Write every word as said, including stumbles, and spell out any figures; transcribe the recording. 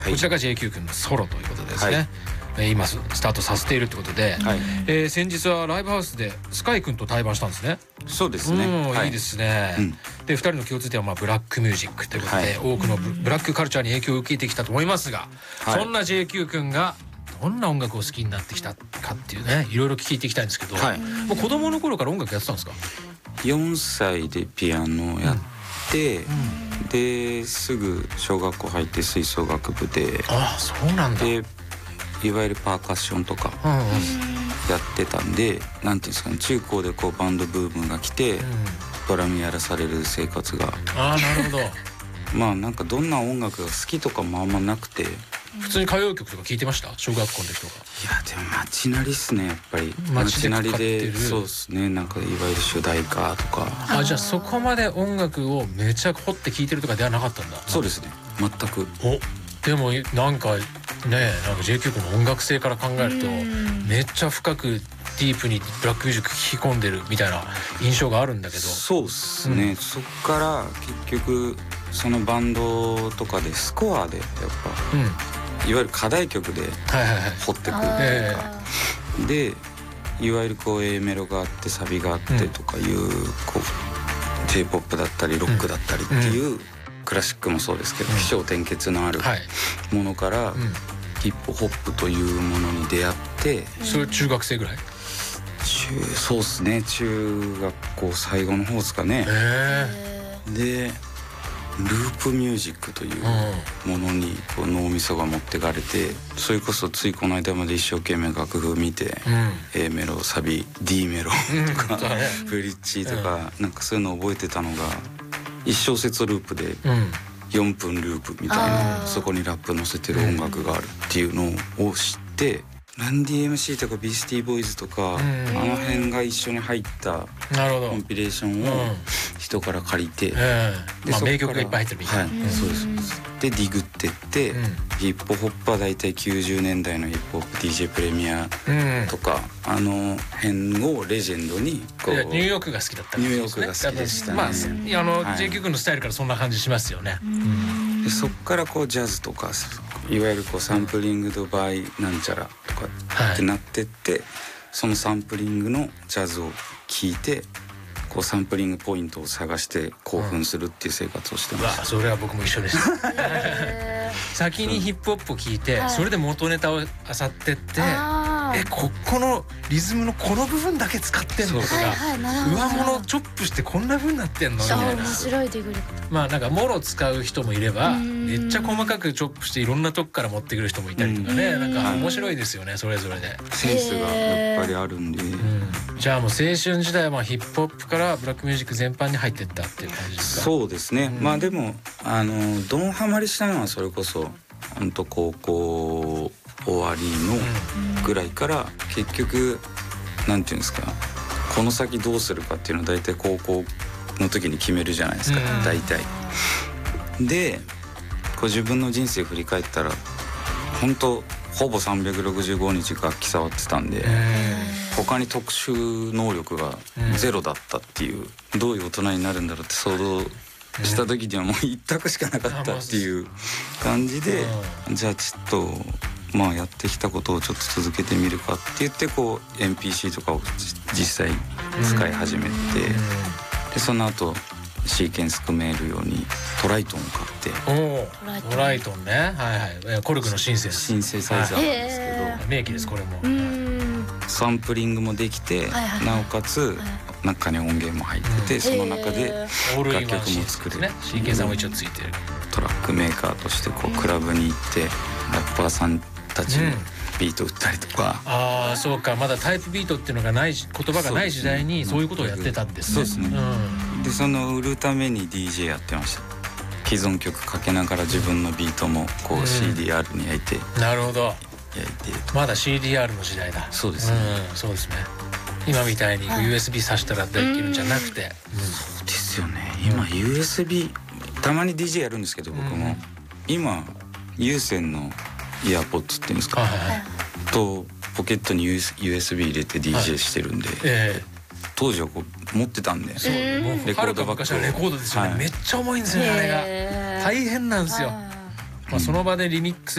こちらが ジェイキュー 君のソロということですね、はいえー、今スタートさせているということで、はいえー、先日はライブハウスでスカイ君と対バンしたんですね。 そうですね、 うんはい、 いいですね、うん、でふたりの共通点はまあブラックミュージックということで、はい、多くの ブ, ブラックカルチャーに影響を受けてきたと思いますが、はい、そんな ジェイキュー 君がどんな音楽を好きになってきたかっていうねいろいろ聞いていきたいんですけど、はい、もう子供の頃から音楽やってたんですか？ よんさいでピアノをやって、うんうん、ですぐ小学校入って吹奏楽部で、 ああそうなんだ。 でいわゆるパーカッションとかやってたんで、うんうん、なんていうんですかね、中高でこうバンドブームが来て、うん、ドラムやらされる生活が、 ああなるほどまあなんかどんな音楽が好きとかもあんまなくて、 普通に歌謡曲とか聴いてました？小学校の時とか。 いやでも街鳴りっすねやっぱり。街鳴りで、そうですね、なんかいわゆる主題歌とか。 あ、じゃあそこまで音楽をめちゃ掘って聴いてるとかではなかったんだ。 そうですね、全く。 お、でもなんかね、なんか ジェイキュー 君の音楽性から考えるとめっちゃ深くディープにブラックミュージック聴き込んでるみたいな印象があるんだけど。 そうですね、うん、そっから結局そのバンドとかでスコアでやっぱ、うんいわゆる課題曲で掘ってくるというか、はいはい、でいわゆるこう A メロがあってサビがあってとかいう、うん、こう J-ポップ だったりロックだったりっていう、うん、クラシックもそうですけど、うん、起承転結のあるものから、うん、ヒップホップというものに出会って、 うん、それ中学生ぐらい？ 中そうっすね、中学校最後の方ですかね。でループミュージックというものにこう脳みそが持ってかれて、それこそついこの間まで一生懸命楽譜見て、うん、A メロサビ D メロとか、うん、ブリッジとか、うん、なんかそういうのを覚えてたのが一小節ループでよんぷんループみたいな、うん、そこにラップ乗せてる音楽があるっていうのを知って、ランディ エムシー とかビースティーボーイズとか、うん、あの辺が一緒に入ったコンピレーションを人から借りて、うん、 でまあ、名曲がいっぱい入ってるみたいな、 はいうん、そうですでディグってって、うん、ヒップホップはだいたいきゅうじゅうねんだいのヒップホップ ディージェー プレミアとか、うん、あの辺をレジェンドにこうニューヨークが好きだったんですね。 ニューヨークが好きでしたね。 まあ、あの、はい、ジェイキュー 君のスタイルからそんな感じしますよね、うん、 でそっからこうジャズとかいわゆるこうサンプリングドバイなんちゃらとかってなってって、はい、そのサンプリングのジャズを聴いてこうサンプリングポイントを探して興奮するっていう生活をしてました、 うん、それは僕も一緒でした先にヒップホップを聴いて、はい、それで元ネタを漁ってってえここのリズムのこの部分だけ使ってんのとか、上物チョップしてこんな風になってんのみたいな。 面白いディグリ。 まあなんかもろ使う人もいればめっちゃ細かくチョップしていろんなとこから持ってくる人もいたりとかね、なんか面白いですよね、それぞれでセンスがやっぱりあるんで、うん、 じゃあもう青春時代はまあヒップホップからブラックミュージック全般に入ってったっていう感じですか？ そうですね、うん、まあでもあのドンハマりしたのはそれこそ本当高校終わりのぐらいから結局なんていうんですか、この先どうするかっていうのを大体高校の時に決めるじゃないですか、大体でこう自分の人生振り返ったら本当ほぼさんびゃくろくじゅうごにち楽器触ってたんで、他に特殊能力がゼロだったっていう、どういう大人になるんだろうって想像した時にはもう一択しかなかったっていう感じで、じゃあちょっとまあやってきたことをちょっと続けてみるかって言ってこう エムピーシー とかを実際使い始めて、でその後シーケンス組めるようにトライトンを買っておトライトンね、はいはい、コルクのシンセシンセサイザーなんですけど、 はい、名機ですこれも。 サンプリングもできて、はいはい、なおかつ中に音源も入ってて、うん、その中で楽曲も作れる、ね、 シーケンサーも一応ついてる。 トラックメーカーとしてこうクラブに行ってラッパーさんたちにビート打ったりとか、 うん、ああそうか、まだタイプビートっていうのがない言葉がない時代にそういうことをやってたんですね。 そうですね、うん、でその売るために ディージェー やってました。既存曲かけながら自分のビートもこう シーディーアール に焼いて、 うん、なるほど、 焼いてまだ シーディーアール の時代だ。 そうですね、 うん、そうですね。今みたいに ユーエスビー 挿したらできるんじゃなくて、うんうん、そうですよね。今 ユーエスビー たまに ディージェー やるんですけど僕も、うん、今有線のイヤーポッツっていうんですか、はいはい、とポケットに ユーエスビー 入れて ディージェー してるんで、はい、えー当時はこう持ってたんで、そうレコードばっかりレコードですよね、はい、めっちゃ重いんですよね、あれが大変なんですよ。 まあ、その場でリミックス